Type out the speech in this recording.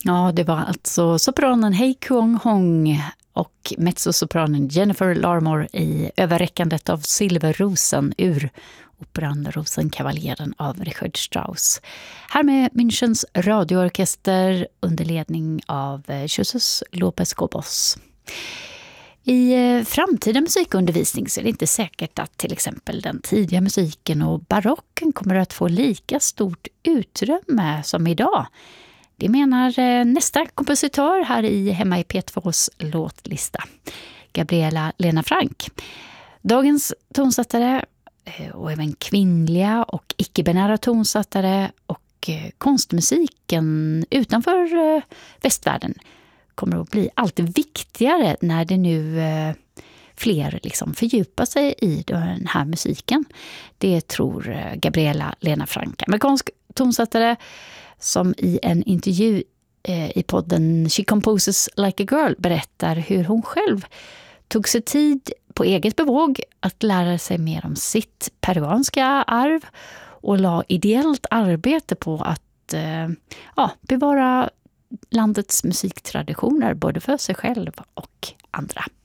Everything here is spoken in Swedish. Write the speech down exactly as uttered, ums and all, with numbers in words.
Ja, det var alltså sopranen Hei Kuong Hong och mezzosopranen Jennifer Larmore i överräckandet av Silverrosen ur operan Rosenkavaleren av Richard Strauss. Här med Münchens radioorkester under ledning av Jesus López Cobos. I framtida musikundervisning så är det inte säkert att till exempel den tidiga musiken och barocken kommer att få lika stort utrymme som idag. Det menar nästa kompositör här i Hemma i P tvås låtlista, Gabriela Lena Frank. Dagens tonsättare och även kvinnliga och icke-binära tonsättare och konstmusiken utanför västvärlden kommer att bli allt viktigare när det nu fler liksom fördjupar sig i den här musiken. Det tror Gabriela Lena Frank, amerikansk tonsättare, som i en intervju eh, i podden She Composes Like a Girl berättar hur hon själv tog sig tid på eget bevåg att lära sig mer om sitt peruanska arv och la ideellt arbete på att eh, ja, bevara landets musiktraditioner både för sig själv och andra.